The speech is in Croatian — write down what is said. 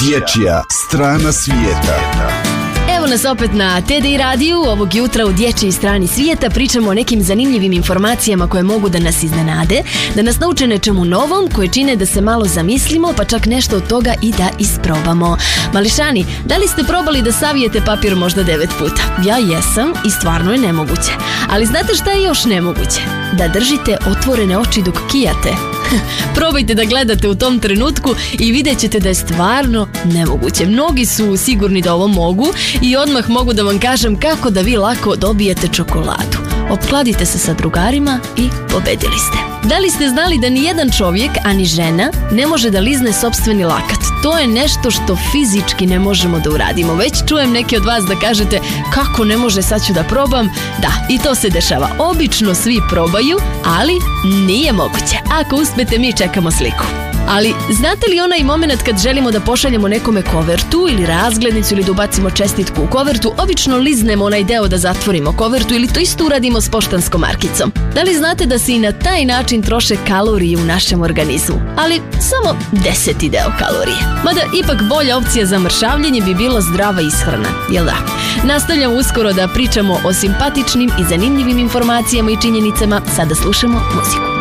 Dječja strana svijeta. Evo nas opet na TDI radiju. Ovog jutra u Dječjoj strani svijeta pričamo o nekim zanimljivim informacijama koje mogu da nas iznenade, da nas nauče nečemu novom, koje čine da se malo zamislimo, pa čak nešto od toga i da isprobamo. Mališani, da li ste probali da savijete papir možda 9 puta? Ja jesam i stvarno je nemoguće. Ali znate šta je još nemoguće? Da držite otvorene oči dok kijate. Probajte da gledate u tom trenutku i vidjet ćete da je stvarno nemoguće. Mnogi su sigurni da ovo mogu i odmah mogu da vam kažem kako da vi lako dobijete čokoladu. Opkladite se sa drugarima i pobedili ste. Da li ste znali da ni jedan čovjek, a ni žena, ne može da lizne sopstveni lakat? To je nešto što fizički ne možemo da uradimo. Već čujem neke od vas da kažete kako ne može, sad ću da probam. Da, i to se dešava. Obično svi probaju, ali nije moguće. Ako uspete, mi čekamo sliku. Ali znate li onaj moment kad želimo da pošaljemo nekome kovertu ili razglednicu ili da ubacimo čestitku u kovertu, obično liznemo onaj deo da zatvorimo kovertu ili to isto uradimo s poštanskom markicom? Da li znate da se i na taj način troše kalorije u našem organizmu? Ali samo 10. deo kalorije. Mada ipak bolja opcija za mršavljenje bi bila zdrava ishrana, jel da? Nastavljamo uskoro da pričamo o simpatičnim i zanimljivim informacijama i činjenicama. Sada slušamo muziku.